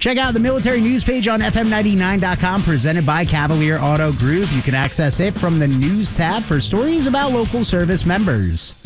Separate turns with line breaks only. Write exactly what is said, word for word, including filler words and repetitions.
Check out the military news page on F M ninety-nine dot com, presented by Cavalier Auto Group. You can access it from the news tab for stories about local service members.